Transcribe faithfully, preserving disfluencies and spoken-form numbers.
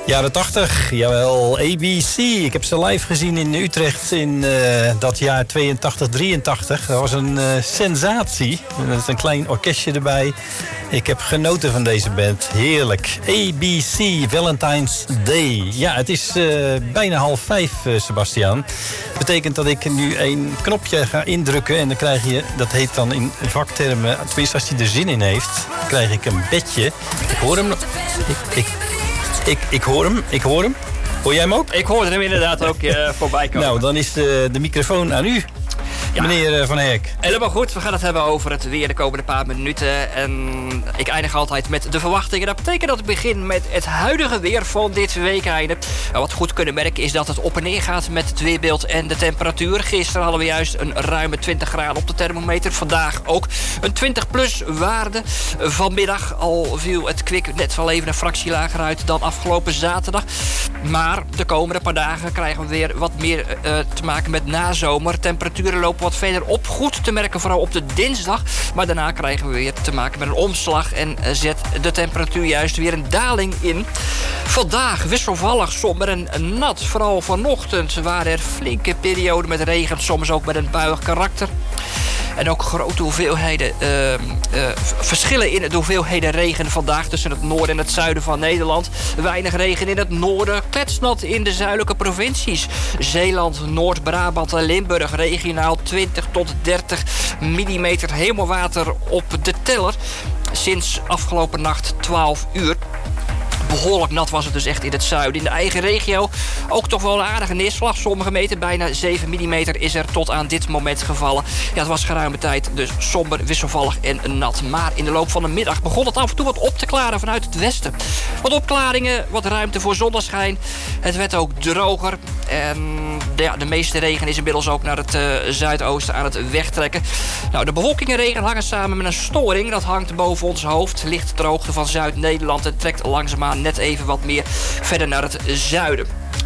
Jaren tachtig, jawel, A B C. Ik heb ze live gezien in Utrecht in uh, dat jaar tweeëntachtig, drieëntachtig. Dat was een uh, sensatie. Er is een klein orkestje erbij. Ik heb genoten van deze band. Heerlijk. A B C, Valentine's Day. Ja, het is uh, bijna half vijf, uh, Sebastiaan. Dat betekent dat ik nu een knopje ga indrukken. En dan krijg je, dat heet dan in vaktermen, tenminste als hij er zin in heeft, krijg ik een bedje. Ik hoor hem nog. Ik, ik, ik, ik hoor hem, ik hoor hem. Hoor jij hem ook? Ik hoorde hem inderdaad ook uh, voorbij komen. Nou, dan is de, de microfoon aan u. Ja. Meneer Van Herk. Helemaal goed. We gaan het hebben over het weer de komende paar minuten. En ik eindig altijd met de verwachtingen. Dat betekent dat ik begin met het huidige weer van dit weekeinde. En wat we goed kunnen merken is dat het op en neer gaat met het weerbeeld en de temperatuur. Gisteren hadden we juist een ruime twintig graden op de thermometer. Vandaag ook een twintig plus waarde. Vanmiddag al viel het kwik net wel even een fractie lager uit dan afgelopen zaterdag. Maar de komende paar dagen krijgen we weer wat meer uh, te maken met nazomer. Temperaturen lopen wat verder op. Goed te merken vooral op de dinsdag. Maar daarna krijgen we weer te maken met een omslag. En zet de temperatuur juist weer een daling in. Vandaag wisselvallig, somber en nat. Vooral vanochtend waren er flinke perioden met regen. Soms ook met een buiig karakter. En ook grote hoeveelheden uh, uh, verschillen in de hoeveelheden regen vandaag tussen het noorden en het zuiden van Nederland. Weinig regen in het noorden, kletsnat in de zuidelijke provincies. Zeeland, Noord-Brabant en Limburg regionaal twintig tot dertig millimeter hemelwater op de teller. Sinds afgelopen nacht twaalf uur. Behoorlijk nat was het dus echt in het zuiden. In de eigen regio ook toch wel een aardige neerslag. Sommige meten, bijna zeven millimeter is er tot aan dit moment gevallen. Ja, het was geruime tijd, dus somber, wisselvallig en nat. Maar in de loop van de middag begon het af en toe wat op te klaren vanuit het westen. Wat opklaringen, wat ruimte voor zonneschijn. Het werd ook droger. En de, ja, de meeste regen is inmiddels ook naar het uh, zuidoosten aan het wegtrekken. Nou, de bewolking en regen hangen samen met een storing. Dat hangt boven ons hoofd. Ligt ter hoogte van Zuid-Nederland en trekt langzaamaan net even wat meer verder naar het zuiden.